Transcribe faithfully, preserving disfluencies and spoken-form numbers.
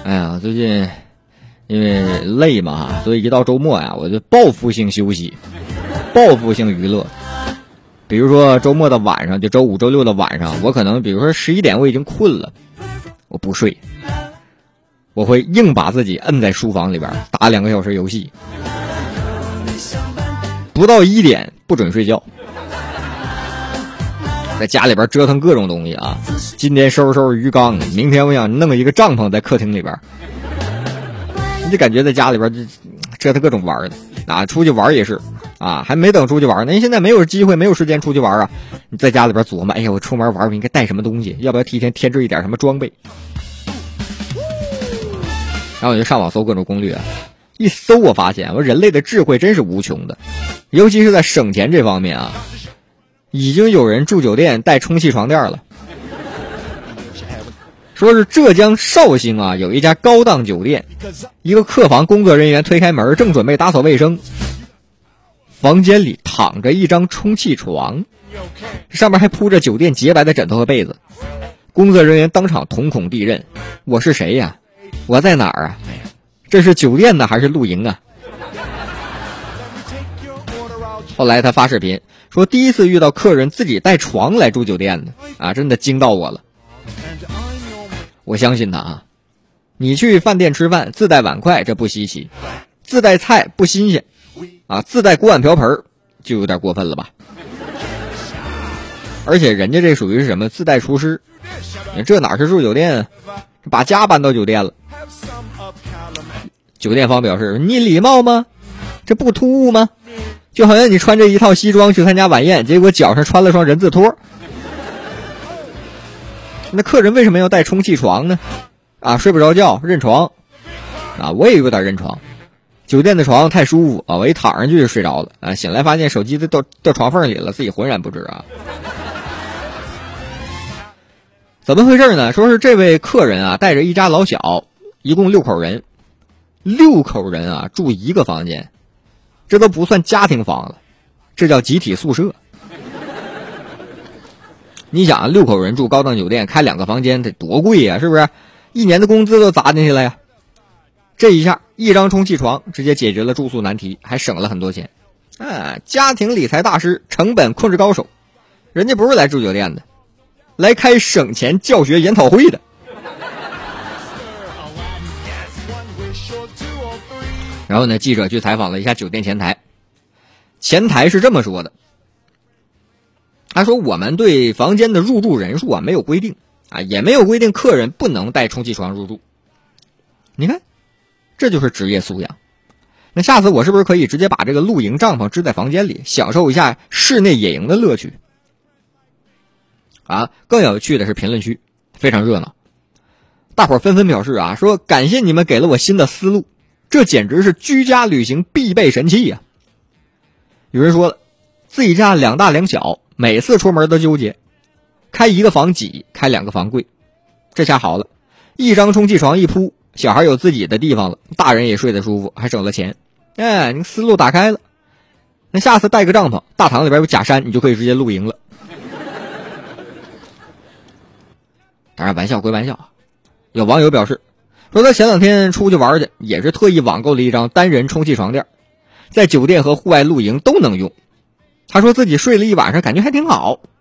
哎呀，最近因为累嘛，所以一到周末呀，我就报复性休息，报复性娱乐。比如说周末的晚上，就周五、周六的晚上，我可能比如说十一点我已经困了，我不睡，我会硬把自己摁在书房里边打两个小时游戏，不到一点不准睡觉。在家里边折腾各种东西啊，今天收拾收拾鱼缸，明天我想弄一个帐篷在客厅里边，你就感觉在家里边就折腾各种玩的啊，出去玩也是啊，还没等出去玩呢，现在没有机会没有时间出去玩啊，你在家里边琢磨，哎呀，我出门玩我应该带什么东西，要不要提前添置一点什么装备，然后我就上网搜各种攻略，一搜我发现我人类的智慧真是无穷的，尤其是在省钱这方面啊，已经有人住酒店带充气床垫了。说是浙江绍兴啊，有一家高档酒店，一个客房工作人员推开门，正准备打扫卫生，房间里躺着一张充气床，上面还铺着酒店洁白的枕头和被子。工作人员当场瞳孔地震，我是谁呀？我在哪儿啊？这是酒店呢还是露营啊？后来他发视频说，第一次遇到客人自己带床来住酒店的啊，真的惊到我了。我相信他啊，你去饭店吃饭自带碗筷这不稀奇，自带菜不新鲜啊，自带锅碗瓢盆就有点过分了吧。而且人家这属于是什么自带厨师，这哪是住酒店啊，把家搬到酒店了。酒店方表示，你礼貌吗？这不突兀吗？就好像你穿着一套西装去参加晚宴，结果脚上穿了双人字拖。那客人为什么要带充气床呢？啊，睡不着觉认床啊，我也有点认床，酒店的床太舒服啊，我一躺上去就睡着了啊，醒来发现手机都掉掉床缝里了，自己浑然不知啊。怎么回事呢？说是这位客人啊带着一家老小，一共六口人，六口人啊住一个房间，这都不算家庭房了，这叫集体宿舍。你想啊，六口人住高档酒店，开两个房间得多贵呀，是不是？一年的工资都砸进去了呀。这一下一张充气床直接解决了住宿难题，还省了很多钱啊！家庭理财大师，成本控制高手，人家不是来住酒店的，来开省钱教学研讨会的。然后呢，记者去采访了一下酒店前台，前台是这么说的，他说我们对房间的入住人数啊没有规定啊，也没有规定客人不能带充气床入住。你看，这就是职业素养。那下次我是不是可以直接把这个露营帐篷支在房间里，享受一下室内野营的乐趣啊？更有趣的是评论区非常热闹，大伙纷纷表示啊，说感谢你们给了我新的思路，这简直是居家旅行必备神器呀！有人说了，自己家两大两小，每次出门都纠结，开一个房挤，开两个房贵。这下好了，一张充气床一铺，小孩有自己的地方了，大人也睡得舒服，还省了钱。哎，你思路打开了。那下次带个帐篷，大堂里边有假山，你就可以直接露营了。当然玩笑归玩笑，有网友表示说，他前两天出去玩去，也是特意网购了一张单人充气床垫，在酒店和户外露营都能用。他说自己睡了一晚上，感觉还挺好。